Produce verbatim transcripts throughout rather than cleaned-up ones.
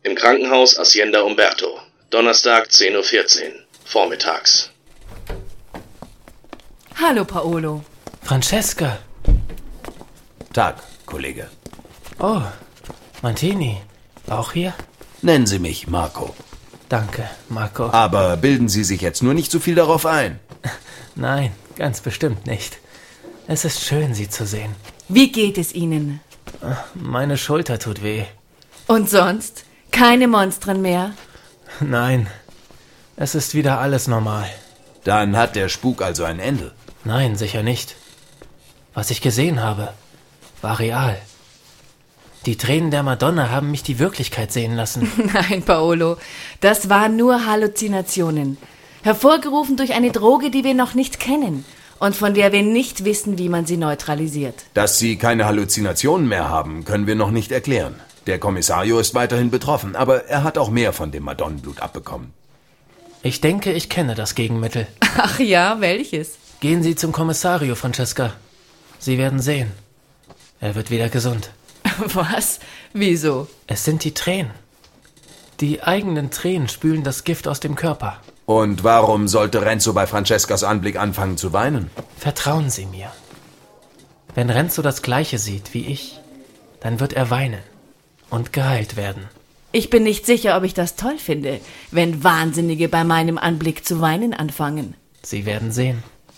Im Krankenhaus Hacienda Umberto. Donnerstag zehn Uhr vierzehn. Vormittags. Hallo, Paolo. Francesca. Tag, Kollege. Oh, Mantini. Auch hier? Nennen Sie mich Marco. Danke, Marco. Aber bilden Sie sich jetzt nur nicht so viel darauf ein. Nein, ganz bestimmt nicht. Es ist schön, Sie zu sehen. Wie geht es Ihnen? Meine Schulter tut weh. Und sonst? Keine Monstren mehr? Nein, es ist wieder alles normal. Dann hat der Spuk also ein Ende. Nein, sicher nicht. Was ich gesehen habe, war real. Die Tränen der Madonna haben mich die Wirklichkeit sehen lassen. Nein, Paolo, das waren nur Halluzinationen. Hervorgerufen durch eine Droge, die wir noch nicht kennen und von der wir nicht wissen, wie man sie neutralisiert. Dass Sie keine Halluzinationen mehr haben, können wir noch nicht erklären. Der Kommissario ist weiterhin betroffen, aber er hat auch mehr von dem Madonnenblut abbekommen. Ich denke, ich kenne das Gegenmittel. Ach ja, welches? Gehen Sie zum Kommissario, Francesca. Sie werden sehen. Er wird wieder gesund. Was? Wieso? Es sind die Tränen. Die eigenen Tränen spülen das Gift aus dem Körper. Und warum sollte Renzo bei Francescas Anblick anfangen zu weinen? Vertrauen Sie mir. Wenn Renzo das Gleiche sieht wie ich, dann wird er weinen und geheilt werden. Ich bin nicht sicher, ob ich das toll finde, wenn Wahnsinnige bei meinem Anblick zu weinen anfangen. Sie werden sehen.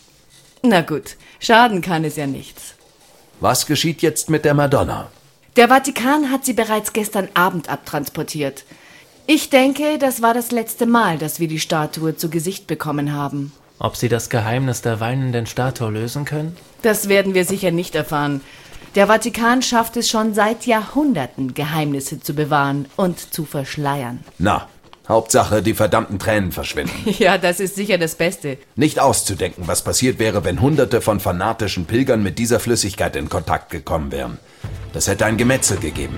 Na gut, schaden kann es ja nichts. Was geschieht jetzt mit der Madonna? Der Vatikan hat sie bereits gestern Abend abtransportiert. Ich denke, das war das letzte Mal, dass wir die Statue zu Gesicht bekommen haben. Ob Sie das Geheimnis der weinenden Statue lösen können? Das werden wir sicher nicht erfahren. Der Vatikan schafft es schon seit Jahrhunderten, Geheimnisse zu bewahren und zu verschleiern. Na, Hauptsache, die verdammten Tränen verschwinden. Ja, das ist sicher das Beste. Nicht auszudenken, was passiert wäre, wenn Hunderte von fanatischen Pilgern mit dieser Flüssigkeit in Kontakt gekommen wären. Das hätte ein Gemetzel gegeben.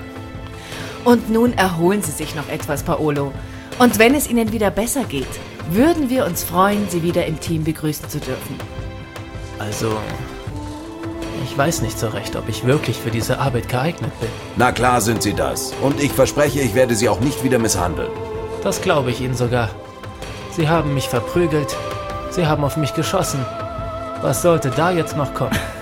Und nun erholen Sie sich noch etwas, Paolo. Und wenn es Ihnen wieder besser geht, würden wir uns freuen, Sie wieder im Team begrüßen zu dürfen. Also, ich weiß nicht so recht, ob ich wirklich für diese Arbeit geeignet bin. Na klar sind Sie das. Und ich verspreche, ich werde Sie auch nicht wieder misshandeln. Das glaube ich Ihnen sogar. Sie haben mich verprügelt. Sie haben auf mich geschossen. Was sollte da jetzt noch kommen?